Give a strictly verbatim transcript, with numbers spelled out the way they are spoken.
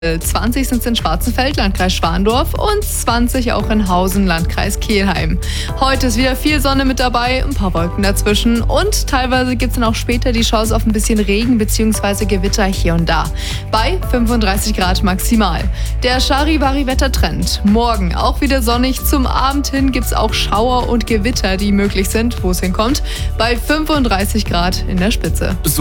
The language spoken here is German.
zwanzig sind es in Schwarzenfeld, Landkreis Schwandorf, und zwanzig auch in Hausen, Landkreis Kelheim. Heute ist wieder viel Sonne mit dabei, ein paar Wolken dazwischen und teilweise gibt es dann auch später die Chance auf ein bisschen Regen bzw. Gewitter hier und da. Bei fünfunddreißig Grad maximal. Der Charivari-Wettertrend. Morgen auch wieder sonnig. Zum Abend hin gibt es auch Schauer und Gewitter, die möglich sind, wo es hinkommt. Bei fünfunddreißig Grad in der Spitze.